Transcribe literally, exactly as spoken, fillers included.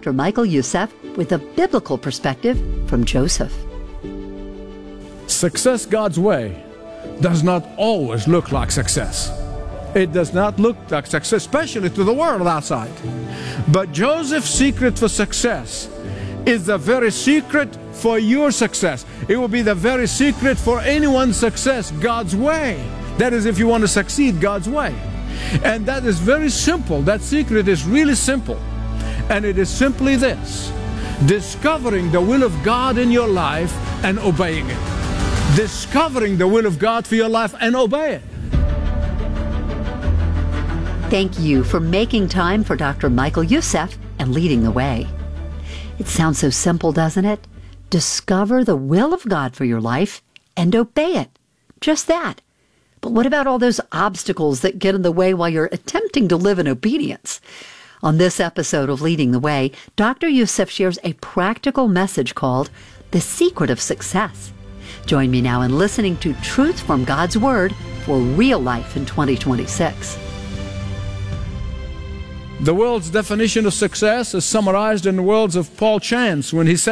Doctor Michael Youssef with a biblical perspective from Joseph. Success God's way does not always look like success. It does not look like success, especially to the world outside. But Joseph's secret for success is the very secret for your success. It will be the very secret for anyone's success, God's way. That is, if you want to succeed God's way. And that is very simple. That secret is really simple. And it is simply this: discovering the will of God in your life and obeying it. Discovering the will of God for your life and obey it. Thank you for making time for Doctor Michael Youssef and leading the way. It sounds so simple, doesn't it? Discover the will of God for your life and obey it. Just that. But what about all those obstacles that get in the way while you're attempting to live in obedience? On this episode of Leading the Way, Doctor Youssef shares a practical message called The Secret of Success. Join me now in listening to truth from God's Word for real life in twenty twenty-six. The world's definition of success is summarized in the words of Paul Chance when he said,